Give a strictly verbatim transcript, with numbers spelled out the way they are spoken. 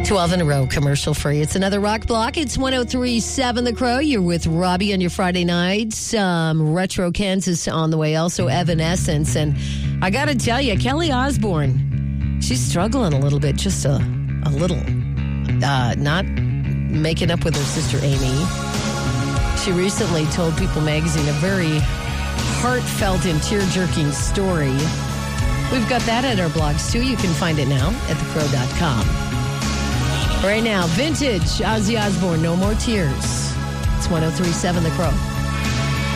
twelve in a row, commercial free. It's another rock block. It's one oh three point seven The Crow. You're with Robbie on your Friday nights. Um, Retro Kansas on the way. Also Evanescence. And I got to tell you, Kelly Osbourne, she's struggling a little bit. Just a, a little. Uh, not making up with her sister Amy. She recently told People Magazine a very heartfelt and tear-jerking story. We've got that at our blogs, too. You can find it now at the crow dot com. Right now, vintage Ozzy Osbourne, No More Tears. It's one oh three point seven The Crow.